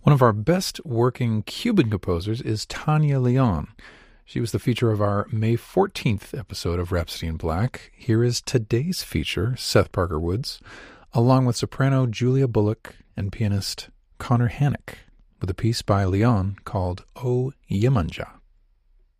One of our best working Cuban composers is Tanya Leon. She was the feature of our May 14th episode of Rhapsody in Black. Here is today's feature, Seth Parker Woods, along with soprano Julia Bullock and pianist Connor Hannock, with a piece by Leon called O Yemanja.